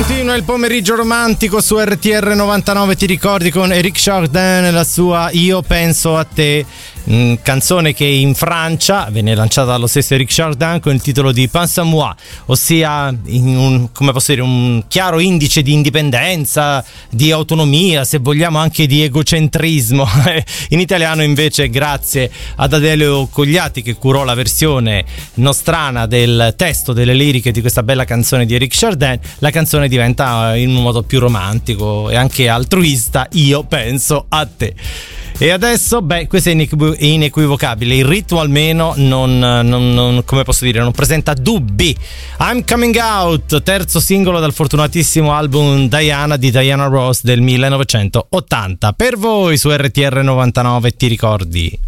Continua il pomeriggio romantico su RTR 99, ti ricordi, con Eric Chardin e la sua Io penso a te, canzone che in Francia venne lanciata dallo stesso Eric Chardin con il titolo di Pense à moi, ossia un chiaro indice di indipendenza, di autonomia, se vogliamo anche di egocentrismo. In italiano invece, grazie ad Adelio Cogliatti che curò la versione nostrana del testo, delle liriche di questa bella canzone di Eric Chardin, la canzone diventa in un modo più romantico e anche altruista: io penso a te. E adesso, questo è inequivocabile, il ritmo almeno non come posso dire, non presenta dubbi. I'm Coming Out, terzo singolo dal fortunatissimo album Diana di Diana Ross del 1980. Per voi su RTR 99, ti ricordi?